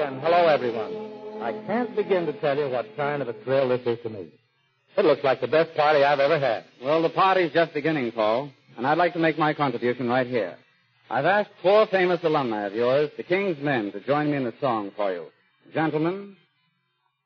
and hello, everyone. I can't begin to tell you what kind of a thrill this is to me. It looks like the best party I've ever had. Well, the party's just beginning, Paul, and I'd like to make my contribution right here. I've asked 4 famous alumni of yours, the King's Men, to join me in a song for you. Gentlemen,